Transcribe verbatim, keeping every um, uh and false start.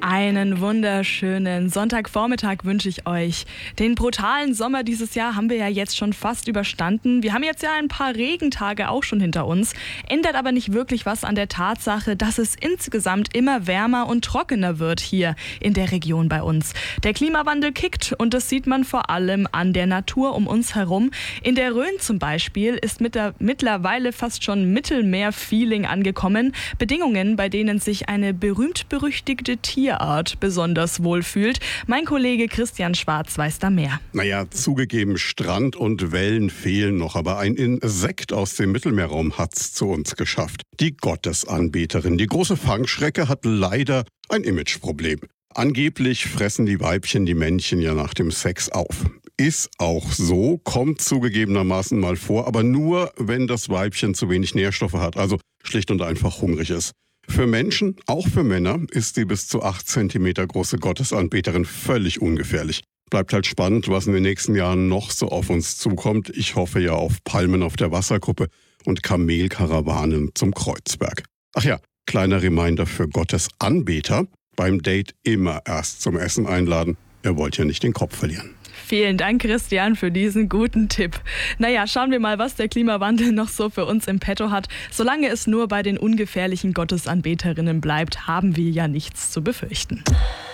Einen wunderschönen Sonntagvormittag wünsche ich euch. Den brutalen Sommer dieses Jahr haben wir ja jetzt schon fast überstanden. Wir haben jetzt ja ein paar Regentage auch schon hinter uns. Ändert aber nicht wirklich was an der Tatsache, dass es insgesamt immer wärmer und trockener wird hier in der Region bei uns. Der Klimawandel kickt und das sieht man vor allem an der Natur um uns herum. In der Rhön zum Beispiel ist mit der, mittlerweile fast schon Mittelmeer-Feeling angekommen. Bedingungen, bei denen sich eine berühmt-berüchtigte Tierart besonders wohlfühlt. Mein Kollege Christian Schwarz weiß da mehr. Naja, zugegeben, Strand und Wellen fehlen noch, aber ein Insekt aus dem Mittelmeerraum hat's zu uns geschafft. Die Gottesanbeterin. Die große Fangschrecke hat leider ein Imageproblem. Angeblich fressen die Weibchen die Männchen ja nach dem Sex auf. Ist auch so, kommt zugegebenermaßen mal vor, aber nur, wenn das Weibchen zu wenig Nährstoffe hat, also schlicht und einfach hungrig ist. Für Menschen, auch für Männer, ist die bis zu acht Zentimeter große Gottesanbeterin völlig ungefährlich. Bleibt halt spannend, was in den nächsten Jahren noch so auf uns zukommt. Ich hoffe ja auf Palmen auf der Wasserkuppe und Kamelkarawanen zum Kreuzberg. Ach ja, kleiner Reminder für Gottesanbeter: beim Date immer erst zum Essen einladen. Ihr wollt ja nicht den Kopf verlieren. Vielen Dank, Christian, für diesen guten Tipp. Naja, schauen wir mal, was der Klimawandel noch so für uns im Petto hat. Solange es nur bei den ungefährlichen Gottesanbeterinnen bleibt, haben wir ja nichts zu befürchten.